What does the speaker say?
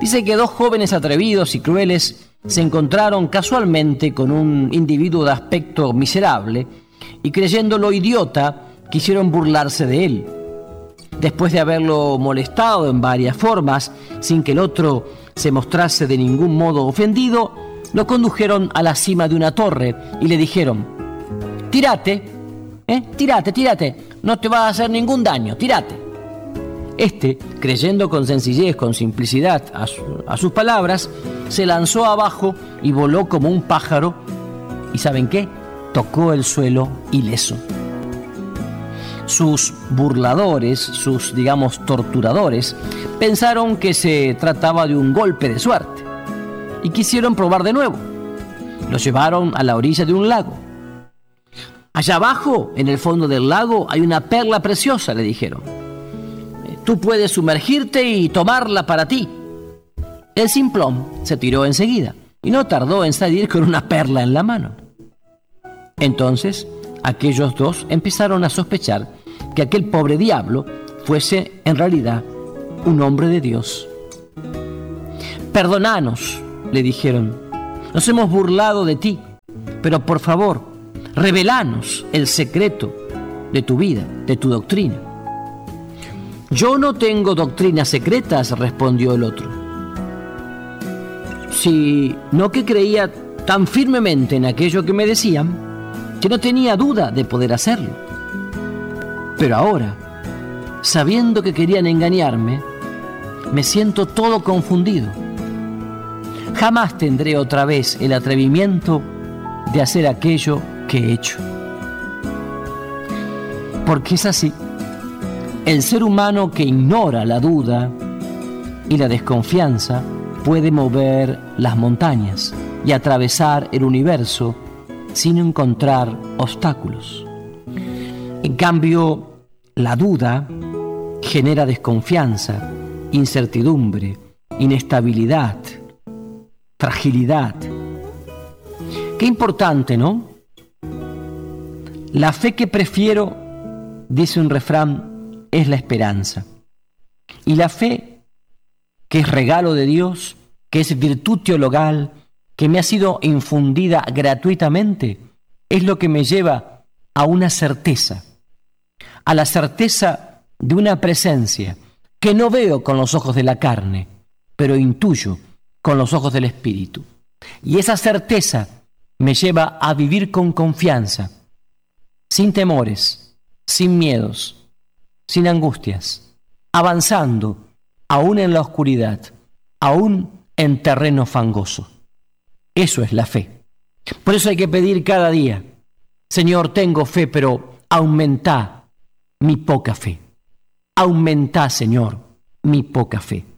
Dice que dos jóvenes atrevidos y crueles se encontraron casualmente con un individuo de aspecto miserable y, creyéndolo idiota, quisieron burlarse de él. Después de haberlo molestado en varias formas, sin que el otro se mostrase de ningún modo ofendido, lo condujeron a la cima de una torre y le dijeron: «Tírate, tírate, no te va a hacer ningún daño, tírate». Este, creyendo con sencillez, con simplicidad a sus palabras, se lanzó abajo y voló como un pájaro. ¿Y saben qué? Tocó el suelo ileso. Sus burladores, sus, torturadores, pensaron que se trataba de un golpe de suerte y quisieron probar de nuevo. Lo llevaron a la orilla de un lago. «Allá abajo, en el fondo del lago, hay una perla preciosa», le dijeron. «Tú puedes sumergirte y tomarla para ti». El simplón se tiró enseguida y no tardó en salir con una perla en la mano. Entonces, aquellos dos empezaron a sospechar que aquel pobre diablo fuese en realidad un hombre de Dios. «Perdónanos», le dijeron, «nos hemos burlado de ti, pero por favor, revelanos el secreto de tu vida, de tu doctrina». «Yo no tengo doctrinas secretas», respondió el otro, «sino que creía tan firmemente en aquello que me decían que no tenía duda de poder hacerlo. Pero ahora, sabiendo que querían engañarme, me siento todo confundido. Jamás tendré otra vez el atrevimiento de hacer aquello que he hecho». Porque es así. El ser humano que ignora la duda y la desconfianza puede mover las montañas y atravesar el universo sin encontrar obstáculos. En cambio, la duda genera desconfianza, incertidumbre, inestabilidad, fragilidad. Qué importante, ¿no? La fe que prefiero, dice un refrán, es la esperanza. Y la fe, que es regalo de Dios, que es virtud teologal, que me ha sido infundida gratuitamente, es lo que me lleva a una certeza, a la certeza de una presencia que no veo con los ojos de la carne, pero intuyo con los ojos del Espíritu. Y esa certeza me lleva a vivir con confianza, sin temores, sin miedos, sin angustias, avanzando aún en la oscuridad, aún en terreno fangoso. Eso es la fe. Por eso hay que pedir cada día: Señor, tengo fe, pero aumenta mi poca fe. Aumenta, Señor, mi poca fe.